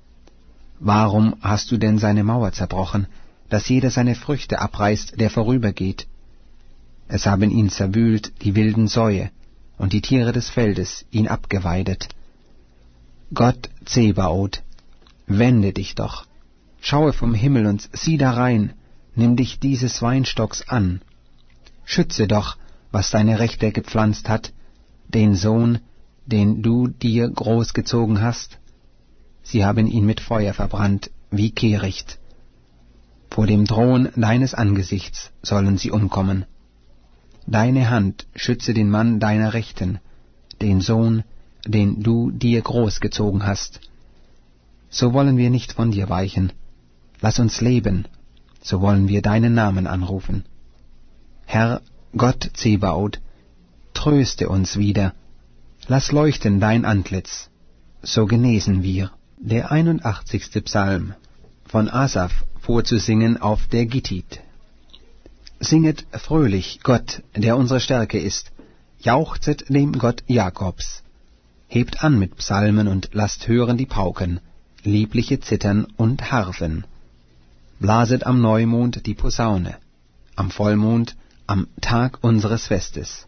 A: Warum hast du denn seine Mauer zerbrochen, dass jeder seine Früchte abreißt, der vorübergeht? Es haben ihn zerwühlt die wilden Säue, und die Tiere des Feldes ihn abgeweidet. Gott Zebaoth, wende dich doch, schaue vom Himmel und sieh darein, nimm dich dieses Weinstocks an. Schütze doch, was deine Rechte gepflanzt hat, den Sohn, den du dir großgezogen hast. Sie haben ihn mit Feuer verbrannt, wie Kehricht. Vor dem Thron deines Angesichts sollen sie umkommen. Deine Hand schütze den Mann deiner Rechten, den Sohn, den du dir großgezogen hast. So wollen wir nicht von dir weichen. Lass uns leben, so wollen wir deinen Namen anrufen. Herr, Gott Zebaoth, tröste uns wieder, lass leuchten dein Antlitz, so genesen wir. Der 81. Psalm von Asaph vorzusingen auf der Gittit. Singet fröhlich Gott, der unsere Stärke ist, jauchzet dem Gott Jakobs. Hebt an mit Psalmen und lasst hören die Pauken, liebliche Zittern und Harfen. Blaset am Neumond die Posaune, am Vollmond, am Tag unseres Festes.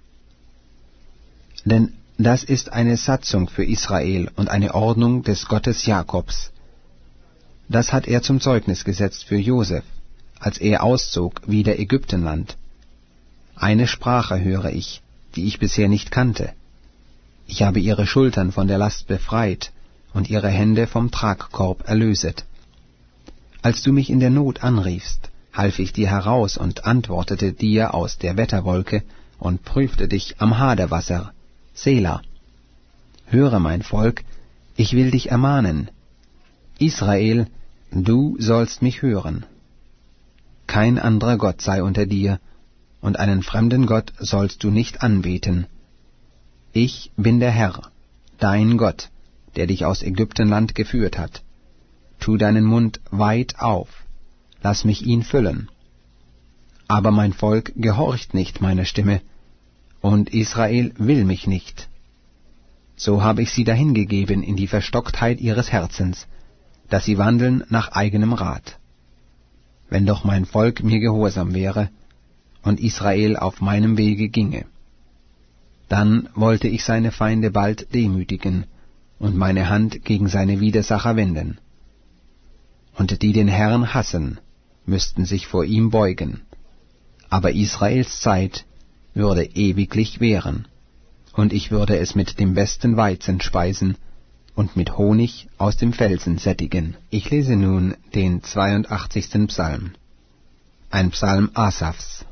A: Denn das ist eine Satzung für Israel und eine Ordnung des Gottes Jakobs. Das hat er zum Zeugnis gesetzt für Josef, als er auszog wider Ägyptenland. Eine Sprache höre ich, die ich bisher nicht kannte. Ich habe ihre Schultern von der Last befreit und ihre Hände vom Tragkorb erlöset. Als du mich in der Not anriefst, half ich dir heraus und antwortete dir aus der Wetterwolke und prüfte dich am Haderwasser. Sela. Höre, mein Volk, ich will dich ermahnen. Israel, du sollst mich hören. Kein anderer Gott sei unter dir, und einen fremden Gott sollst du nicht anbeten. Ich bin der Herr, dein Gott, der dich aus Ägyptenland geführt hat. Tu deinen Mund weit auf, lass mich ihn füllen. Aber mein Volk gehorcht nicht meiner Stimme, und Israel will mich nicht. So habe ich sie dahingegeben in die Verstocktheit ihres Herzens, dass sie wandeln nach eigenem Rat. Wenn doch mein Volk mir gehorsam wäre, und Israel auf meinem Wege ginge, dann wollte ich seine Feinde bald demütigen und meine Hand gegen seine Widersacher wenden. Und die den Herrn hassen, müssten sich vor ihm beugen. Aber Israels Zeit würde ewiglich währen, und ich würde es mit dem besten Weizen speisen und mit Honig aus dem Felsen sättigen. Ich lese nun den 82. Psalm, ein Psalm Asaphs.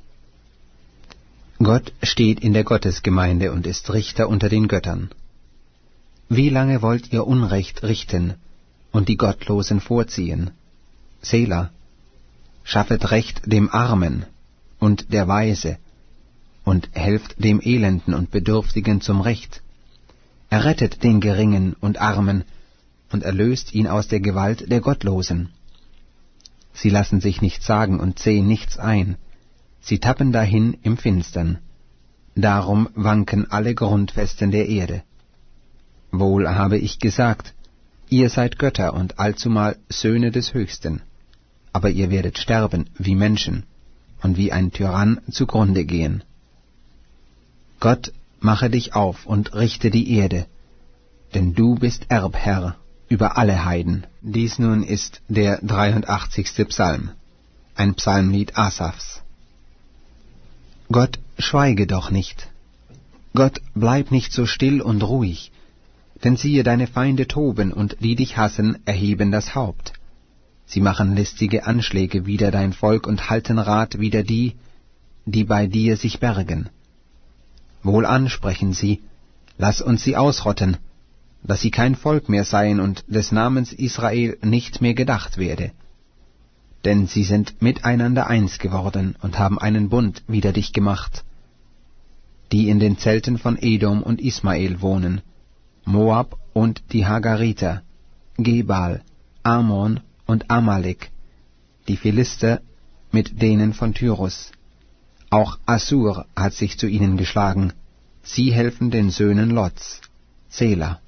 A: Gott steht in der Gottesgemeinde und ist Richter unter den Göttern. Wie lange wollt ihr Unrecht richten und die Gottlosen vorziehen? Sela, schaffet Recht dem Armen und der Weise, und helft dem Elenden und Bedürftigen zum Recht. Errettet den Geringen und Armen und erlöst ihn aus der Gewalt der Gottlosen. Sie lassen sich nichts sagen und sehen nichts ein. Sie tappen dahin im Finstern. Darum wanken alle Grundfesten der Erde. Wohl habe ich gesagt, ihr seid Götter und allzumal Söhne des Höchsten. Aber ihr werdet sterben wie Menschen und wie ein Tyrann zugrunde gehen. Gott, mache dich auf und richte die Erde, denn du bist Erbherr über alle Heiden. Dies nun ist der 83. Psalm, ein Psalmlied Asaphs. Gott, schweige doch nicht. Gott, bleib nicht so still und ruhig, denn siehe, deine Feinde toben, und die dich hassen, erheben das Haupt. Sie machen listige Anschläge wider dein Volk und halten Rat wider die, die bei dir sich bergen. Wohlan sprechen sie, lass uns sie ausrotten, dass sie kein Volk mehr seien und des Namens Israel nicht mehr gedacht werde. Denn sie sind miteinander eins geworden und haben einen Bund wider dich gemacht. Die in den Zelten von Edom und Ismael wohnen, Moab und die Hagariter, Gebal, Ammon und Amalek, die Philister mit denen von Tyrus. Auch Assur hat sich zu ihnen geschlagen, sie helfen den Söhnen Lots. Sela.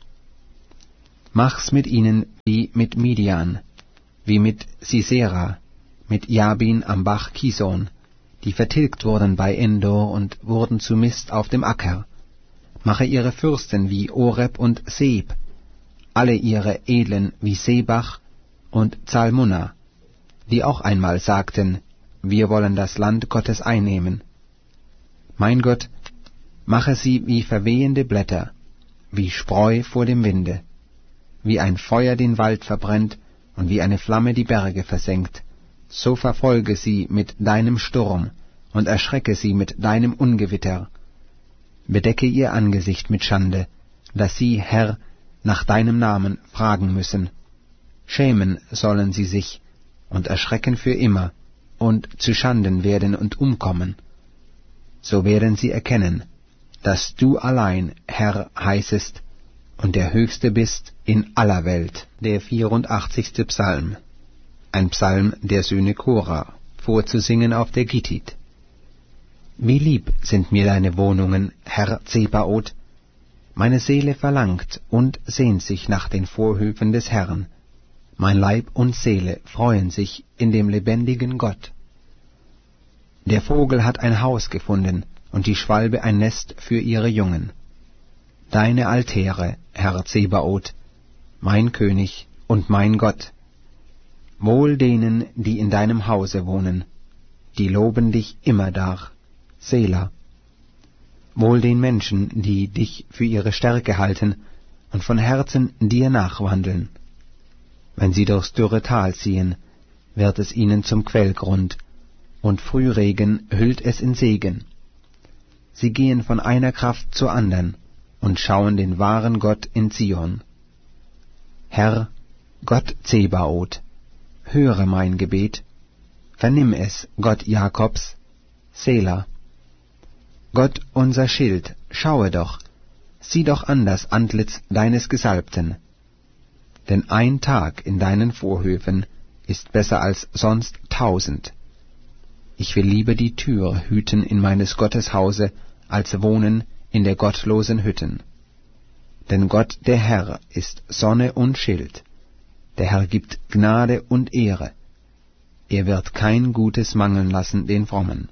A: Mach's mit ihnen wie mit Midian, wie mit Sisera, mit Jabin am Bach Kison, die vertilgt wurden bei Endor und wurden zu Mist auf dem Acker. Mache ihre Fürsten wie Oreb und Seb, alle ihre Edlen wie Sebach und Zalmunna, die auch einmal sagten, wir wollen das Land Gottes einnehmen. Mein Gott, mache sie wie verwehende Blätter, wie Spreu vor dem Winde, wie ein Feuer den Wald verbrennt und wie eine Flamme die Berge versenkt, so verfolge sie mit deinem Sturm und erschrecke sie mit deinem Ungewitter. Bedecke ihr Angesicht mit Schande, dass sie, Herr, nach deinem Namen fragen müssen. Schämen sollen sie sich und erschrecken für immer und zu Schanden werden und umkommen. So werden sie erkennen, dass du allein, Herr, heißest und der Höchste bist in aller Welt. Der 84. Psalm, ein Psalm der Söhne Korah, vorzusingen auf der Gittit. Wie lieb sind mir deine Wohnungen, Herr Zebaoth. Meine Seele verlangt und sehnt sich nach den Vorhöfen des Herrn. Mein Leib und Seele freuen sich in dem lebendigen Gott. Der Vogel hat ein Haus gefunden und die Schwalbe ein Nest für ihre Jungen. Deine Altäre, Herr Zebaoth, mein König und mein Gott. Wohl denen, die in deinem Hause wohnen, die loben dich immerdar. Sela. Wohl den Menschen, die dich für ihre Stärke halten und von Herzen dir nachwandeln. Wenn sie durchs dürre Tal ziehen, wird es ihnen zum Quellgrund, und Frühregen hüllt es in Segen. Sie gehen von einer Kraft zur andern und schauen den wahren Gott in Zion. Herr, Gott Zebaoth, höre mein Gebet, vernimm es, Gott Jakobs, Sela. Gott unser Schild, schaue doch, sieh doch an das Antlitz deines Gesalbten. Denn ein Tag in deinen Vorhöfen ist besser als sonst 1000. Ich will lieber die Tür hüten in meines Gottes Hause, als wohnen in der gottlosen Hütten. Denn Gott der Herr ist Sonne und Schild, der Herr gibt Gnade und Ehre. Er wird kein Gutes mangeln lassen den Frommen.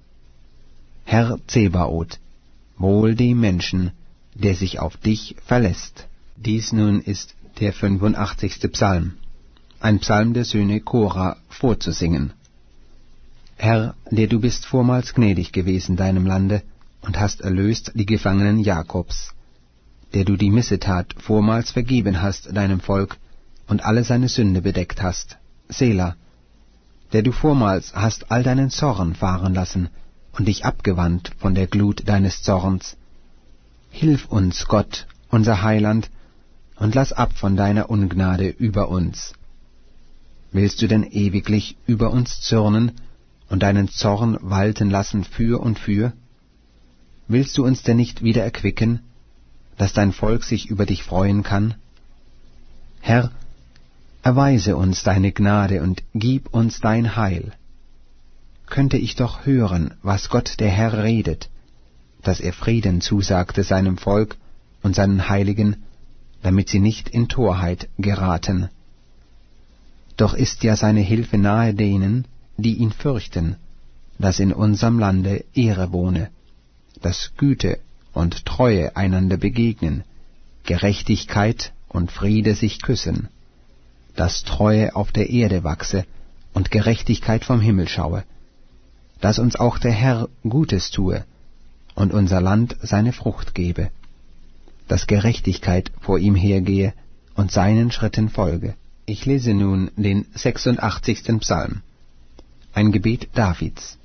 A: Herr Zebaoth, wohl dem Menschen, der sich auf dich verlässt. Dies nun ist der 85. Psalm, ein Psalm der Söhne Korah, vorzusingen. Herr, der du bist vormals gnädig gewesen deinem Lande und hast erlöst die Gefangenen Jakobs, der du die Missetat vormals vergeben hast deinem Volk und alle seine Sünde bedeckt hast, Sela, der du vormals hast all deinen Zorn fahren lassen und dich abgewandt von der Glut deines Zorns. Hilf uns, Gott, unser Heiland, und lass ab von deiner Ungnade über uns. Willst du denn ewiglich über uns zürnen und deinen Zorn walten lassen für und für? Willst du uns denn nicht wieder erquicken, dass dein Volk sich über dich freuen kann? Herr, erweise uns deine Gnade und gib uns dein Heil. Könnte ich doch hören, was Gott der Herr redet, dass er Frieden zusagte seinem Volk und seinen Heiligen, damit sie nicht in Torheit geraten. Doch ist ja seine Hilfe nahe denen, die ihn fürchten, dass in unserem Lande Ehre wohne, dass Güte und Treue einander begegnen, Gerechtigkeit und Friede sich küssen, dass Treue auf der Erde wachse und Gerechtigkeit vom Himmel schaue, dass uns auch der Herr Gutes tue und unser Land seine Frucht gebe, dass Gerechtigkeit vor ihm hergehe und seinen Schritten folge. Ich lese nun den 86. Psalm, ein Gebet Davids.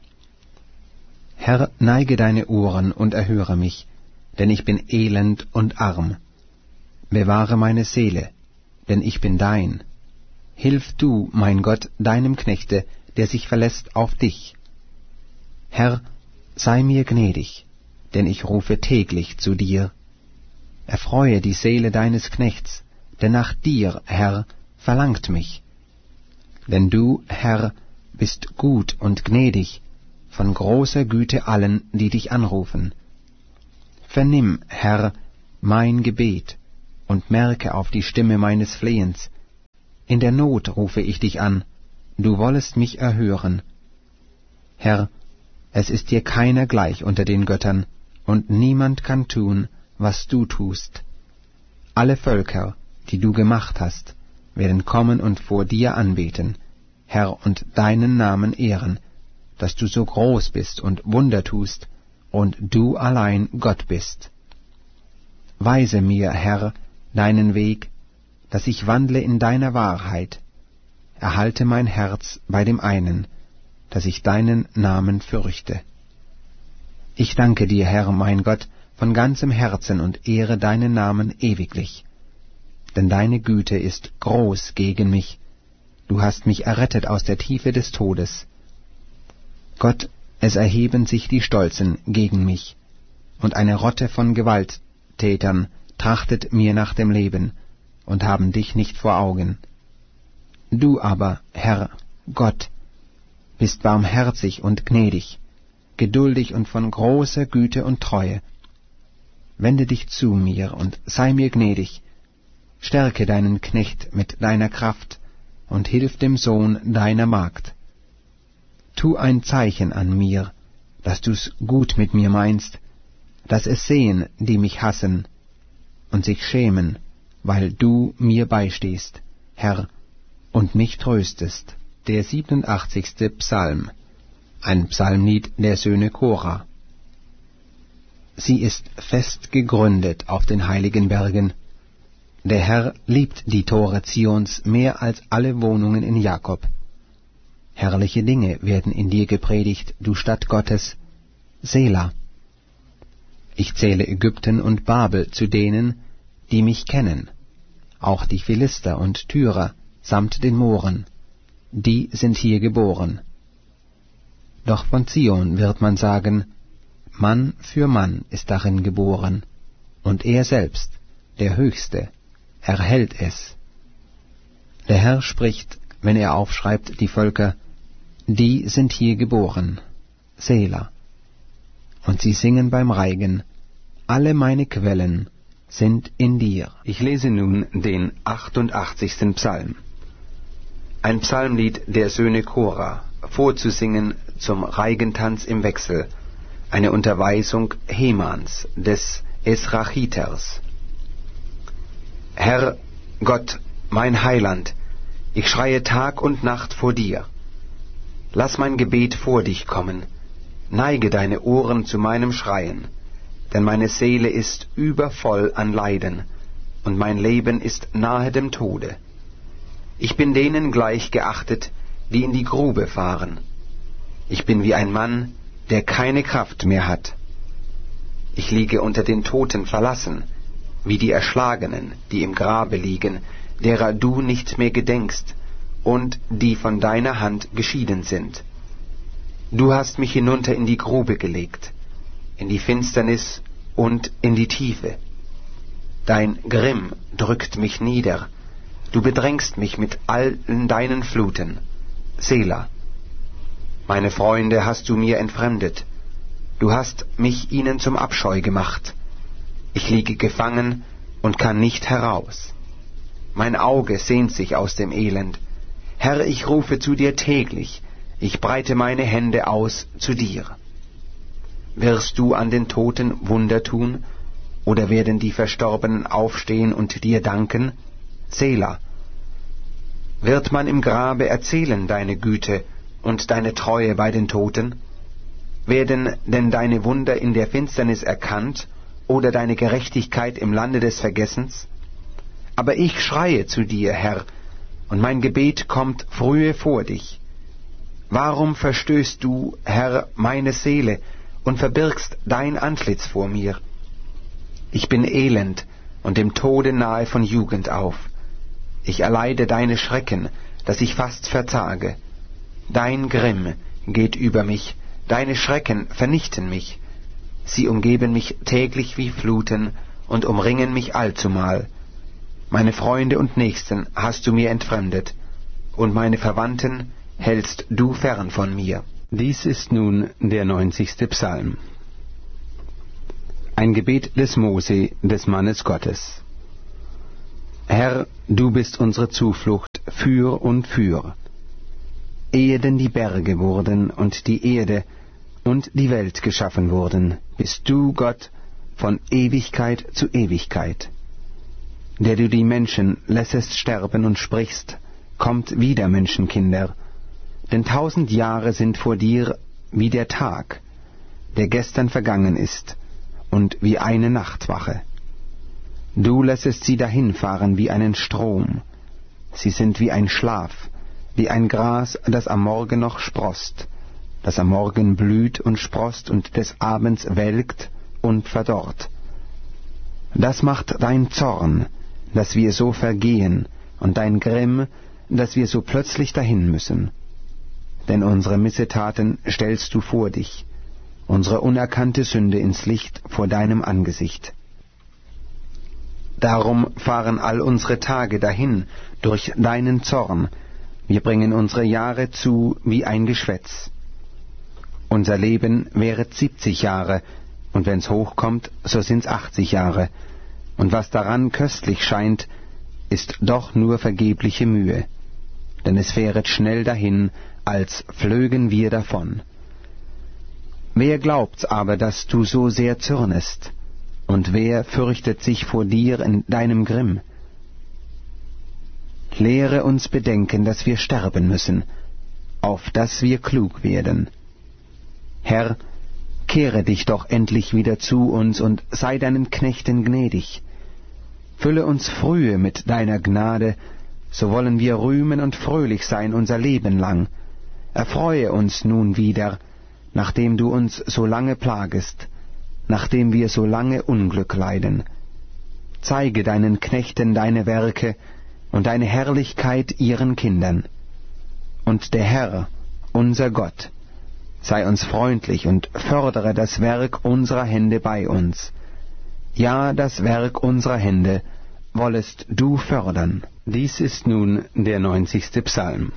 A: Herr, neige deine Ohren und erhöre mich, denn ich bin elend und arm. Bewahre meine Seele, denn ich bin dein. Hilf du, mein Gott, deinem Knechte, der sich verlässt auf dich. Herr, sei mir gnädig, denn ich rufe täglich zu dir. Erfreue die Seele deines Knechts, denn nach dir, Herr, verlangt mich. Denn du, Herr, bist gut und gnädig, von großer Güte allen, die dich anrufen. Vernimm, Herr, mein Gebet und merke auf die Stimme meines Flehens. In der Not rufe ich dich an, du wollest mich erhören. Herr, es ist dir keiner gleich unter den Göttern, und niemand kann tun, was du tust. Alle Völker, die du gemacht hast, werden kommen und vor dir anbeten, Herr, und deinen Namen ehren, dass du so groß bist und Wunder tust, und du allein Gott bist. Weise mir, Herr, deinen Weg, dass ich wandle in deiner Wahrheit. Erhalte mein Herz bei dem einen, dass ich deinen Namen fürchte. Ich danke dir, Herr, mein Gott, von ganzem Herzen und ehre deinen Namen ewiglich. Denn deine Güte ist groß gegen mich. Du hast mich errettet aus der Tiefe des Todes. Gott, es erheben sich die Stolzen gegen mich, und eine Rotte von Gewalttätern trachtet mir nach dem Leben und haben dich nicht vor Augen. Du aber, Herr, Gott, bist barmherzig und gnädig, geduldig und von großer Güte und Treue. Wende dich zu mir und sei mir gnädig, stärke deinen Knecht mit deiner Kraft und hilf dem Sohn deiner Magd. Tu ein Zeichen an mir, dass du's gut mit mir meinst, dass es sehen, die mich hassen, und sich schämen, weil du mir beistehst, Herr, und mich tröstest. Der 87. Psalm, ein Psalmlied der Söhne Kora. Sie ist fest gegründet auf den heiligen Bergen. Der Herr liebt die Tore Zions mehr als alle Wohnungen in Jakob. Herrliche Dinge werden in dir gepredigt, du Stadt Gottes. Sela. Ich zähle Ägypten und Babel zu denen, die mich kennen, auch die Philister und Tyrer samt den Mohren, die sind hier geboren. Doch von Zion wird man sagen, Mann für Mann ist darin geboren, und er selbst, der Höchste, erhält es. Der Herr spricht, wenn er aufschreibt, die Völker, die sind hier geboren, Sela. Und sie singen beim Reigen, alle meine Quellen sind in dir.
B: Ich lese nun den 88. Psalm. Ein Psalmlied der Söhne Kora, vorzusingen zum Reigentanz im Wechsel, eine Unterweisung Hemans, des Esrachiters. Herr Gott, mein Heiland, ich schreie Tag und Nacht vor dir. Lass mein Gebet vor dich kommen, neige deine Ohren zu meinem Schreien, denn meine Seele ist übervoll an Leiden, und mein Leben ist nahe dem Tode. Ich bin denen gleich geachtet, die in die Grube fahren. Ich bin wie ein Mann, der keine Kraft mehr hat. Ich liege unter den Toten verlassen, wie die Erschlagenen, die im Grabe liegen, derer du nicht mehr gedenkst und die von deiner Hand geschieden sind. Du hast mich hinunter in die Grube gelegt, in die Finsternis und in die Tiefe. Dein Grimm drückt mich nieder, du bedrängst mich mit allen deinen Fluten. Sela. Meine Freunde hast du mir entfremdet, du hast mich ihnen zum Abscheu gemacht. Ich liege gefangen und kann nicht heraus. Mein Auge sehnt sich aus dem Elend. Herr, ich rufe zu dir täglich, ich breite meine Hände aus zu dir. Wirst du an den Toten Wunder tun, oder werden die Verstorbenen aufstehen und dir danken? Sela. Wird man im Grabe erzählen deine Güte und deine Treue bei den Toten? Werden denn deine Wunder in der Finsternis erkannt oder deine Gerechtigkeit im Lande des Vergessens? Aber ich schreie zu dir, Herr, und mein Gebet kommt frühe vor dich. Warum verstößt du, Herr, meine Seele und verbirgst dein Antlitz vor mir? Ich bin elend und dem Tode nahe von Jugend auf. Ich erleide deine Schrecken, dass ich fast verzage. Dein Grimm geht über mich, deine Schrecken vernichten mich. Sie umgeben mich täglich wie Fluten und umringen mich allzumal. Meine Freunde und Nächsten hast du mir entfremdet, und meine Verwandten hältst du fern von mir.
A: Dies ist nun der 90. Psalm.
B: Ein Gebet des Mose, des Mannes Gottes. Herr, du bist unsere Zuflucht für und für. Ehe denn die Berge wurden und die Erde und die Welt geschaffen wurden, bist du Gott von Ewigkeit zu Ewigkeit. Der du die Menschen lässest sterben und sprichst, kommt wieder, Menschenkinder. Denn 1000 Jahre sind vor dir wie der Tag, der gestern vergangen ist, und wie eine Nachtwache. Du lässest sie dahinfahren wie einen Strom. Sie sind wie ein Schlaf, wie ein Gras, das am Morgen noch sproßt, das am Morgen blüht und sproßt und des Abends welkt und verdorrt. Das macht dein Zorn, dass wir so vergehen, und dein Grimm, dass wir so plötzlich dahin müssen. Denn unsere Missetaten stellst du vor dich, unsere unerkannte Sünde ins Licht vor deinem Angesicht. Darum fahren all unsere Tage dahin durch deinen Zorn, wir bringen unsere Jahre zu wie ein Geschwätz. Unser Leben währet 70 Jahre, und wenn's hochkommt, so sind's 80 Jahre, und was daran köstlich scheint, ist doch nur vergebliche Mühe, denn es fähret schnell dahin, als flögen wir davon. Wer glaubt's aber, dass du so sehr zürnest, und wer fürchtet sich vor dir in deinem Grimm? Lehre uns bedenken, dass wir sterben müssen, auf dass wir klug werden. Herr, kehre dich doch endlich wieder zu uns und sei deinen Knechten gnädig. Fülle uns frühe mit deiner Gnade, so wollen wir rühmen und fröhlich sein unser Leben lang. Erfreue uns nun wieder, nachdem du uns so lange plagest, nachdem wir so lange Unglück leiden. Zeige deinen Knechten deine Werke und deine Herrlichkeit ihren Kindern. Und der Herr, unser Gott, sei uns freundlich und fördere das Werk unserer Hände bei uns. Ja, das Werk unserer Hände wollest du fördern. Dies ist nun der 90. Psalm.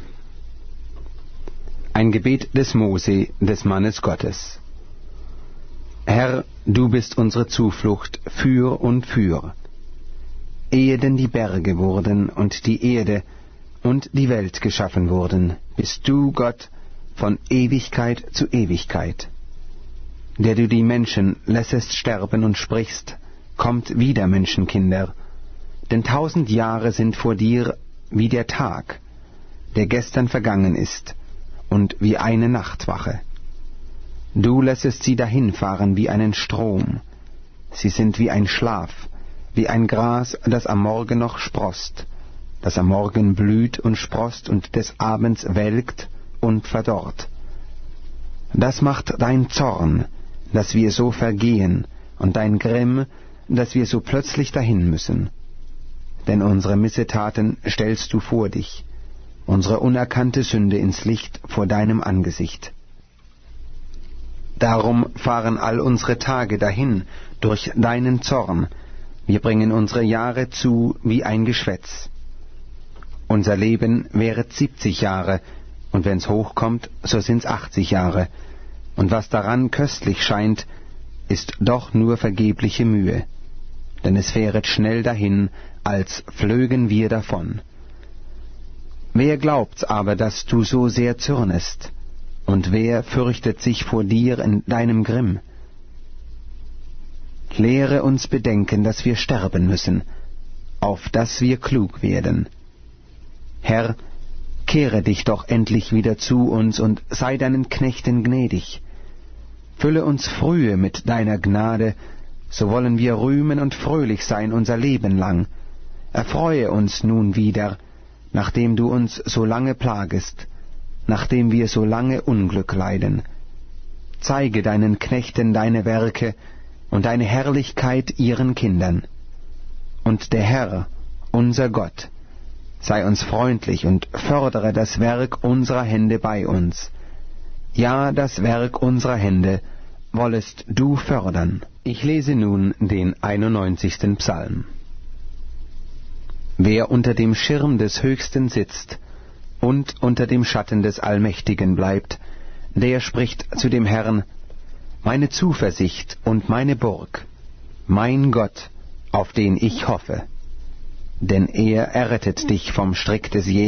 B: Ein Gebet des Mose, des Mannes Gottes. Herr, du bist unsere Zuflucht für und für. Ehe denn die Berge wurden und die Erde und die Welt geschaffen wurden, bist du Gott von Ewigkeit zu Ewigkeit. Der du die Menschen lässest sterben und sprichst, kommt wieder, Menschenkinder. Denn 1000 Jahre sind vor dir wie der Tag, der gestern vergangen ist, und wie eine Nachtwache. Du lässest sie dahinfahren wie einen Strom. Sie sind wie ein Schlaf, wie ein Gras, das am Morgen noch sproßt, das am Morgen blüht und sproßt und des Abends welkt und verdorrt. Das macht dein Zorn, dass wir so vergehen, und dein Grimm, dass wir so plötzlich dahin müssen. Denn unsere Missetaten stellst du vor dich, unsere unerkannte Sünde ins Licht vor deinem Angesicht. Darum fahren all unsere Tage dahin durch deinen Zorn, wir bringen unsere Jahre zu wie ein Geschwätz. Unser Leben währet 70 Jahre, und wenn's hochkommt, so sind's 80 Jahre, und was daran köstlich scheint, ist doch nur vergebliche Mühe, denn es fähret schnell dahin, als flögen wir davon. Wer glaubt's aber, dass du so sehr zürnest, und wer fürchtet sich vor dir in deinem Grimm? Lehre uns bedenken, dass wir sterben müssen, auf dass wir klug werden. Herr, kehre dich doch endlich wieder zu uns und sei deinen Knechten gnädig. Fülle uns frühe mit deiner Gnade, so wollen wir rühmen und fröhlich sein unser Leben lang. Erfreue uns nun wieder, nachdem du uns so lange plagest, nachdem wir so lange Unglück leiden. Zeige deinen Knechten deine Werke und deine Herrlichkeit ihren Kindern. Und der Herr, unser Gott, sei uns freundlich und fördere das Werk unserer Hände bei uns. Ja, das Werk unserer Hände wollest du fördern. Ich lese nun den 91. Psalm. Wer unter dem Schirm des Höchsten sitzt und unter dem Schatten des Allmächtigen bleibt, der spricht zu dem Herrn: Meine Zuversicht und meine Burg,
A: mein Gott, auf den ich hoffe. Denn er errettet dich vom Strick des